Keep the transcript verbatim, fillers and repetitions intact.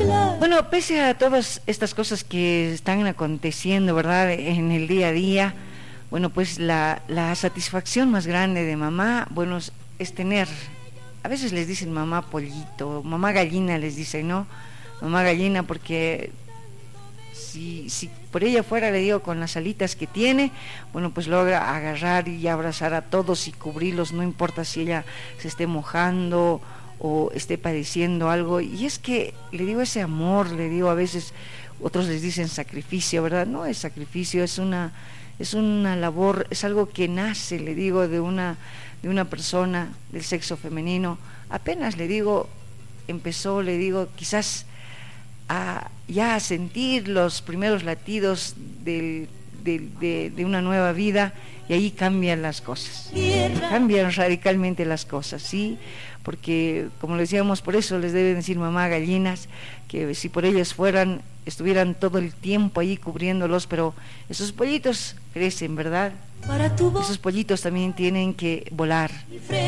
Bueno, pese a todas estas cosas que están aconteciendo, ¿verdad?, en el día a día, bueno, pues la, la satisfacción más grande de mamá, bueno, es, es tener, a veces les dicen mamá pollito, mamá gallina les dicen, ¿no? Mamá gallina, porque si, si por ella fuera, le digo, con las alitas que tiene, bueno, pues logra agarrar y abrazar a todos y cubrirlos, no importa si ella se esté mojando o esté padeciendo algo. Y es que, le digo, ese amor, le digo, a veces otros les dicen sacrificio, ¿verdad? No es sacrificio, es una es una labor, es algo que nace, le digo, de una de una persona del sexo femenino. Apenas, le digo, empezó, le digo, quizás a ya a sentir los primeros latidos del, de, de, de una nueva vida, y ahí cambian las cosas, cambian radicalmente las cosas, ¿sí? Porque, como les decíamos, por eso les deben decir mamá gallinas, que si por ellas fueran, estuvieran todo el tiempo ahí cubriéndolos, pero esos pollitos crecen, ¿verdad? Esos pollitos también tienen que volar,